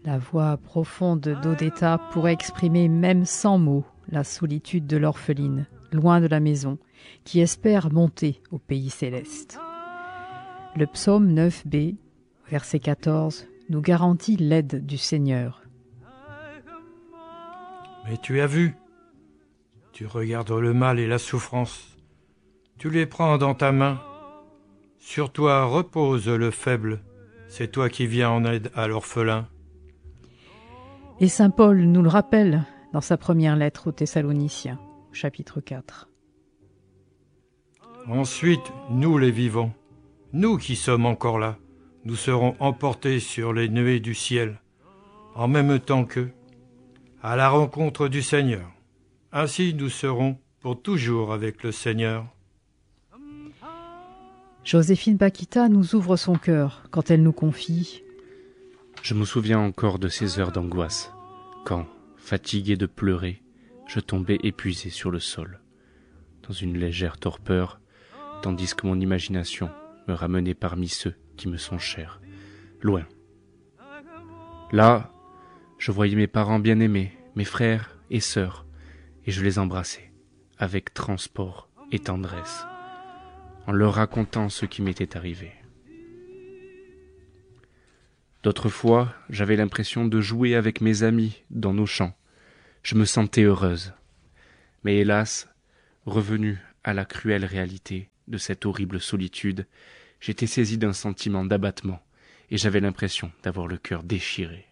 La voix profonde d'Odetta pourrait exprimer même sans mots la solitude de l'orpheline, loin de la maison, qui espère monter au pays céleste. Le psaume 9b, verset 14, nous garantit l'aide du Seigneur. Mais tu as vu, tu regardes le mal et la souffrance, tu les prends dans ta main. Sur toi repose le faible, c'est toi qui viens en aide à l'orphelin. Et saint Paul nous le rappelle dans sa première lettre aux Thessaloniciens, chapitre 4. Ensuite, nous les vivants, nous qui sommes encore là, nous serons emportés sur les nuées du ciel, en même temps qu'eux, à la rencontre du Seigneur. Ainsi nous serons pour toujours avec le Seigneur. Joséphine Paquita nous ouvre son cœur quand elle nous confie « Je me souviens encore de ces heures d'angoisse, quand, fatigué de pleurer, je tombais épuisé sur le sol, dans une légère torpeur, tandis que mon imagination me ramenait parmi ceux qui me sont chers, loin. Là, je voyais mes parents bien-aimés, mes frères et sœurs, et je les embrassais, avec transport et tendresse, en leur racontant ce qui m'était arrivé. D'autres fois, j'avais l'impression de jouer avec mes amis dans nos champs. Je me sentais heureuse. Mais hélas, revenue à la cruelle réalité de cette horrible solitude, j'étais saisi d'un sentiment d'abattement et j'avais l'impression d'avoir le cœur déchiré.